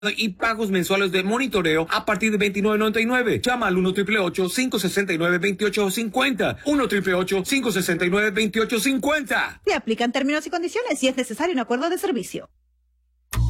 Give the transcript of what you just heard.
y pagos mensuales de monitoreo a partir de $29.99. Llama al 1-888-569-2850. 1-888-569-2850. Se aplican términos y condiciones si es necesario un acuerdo de servicio.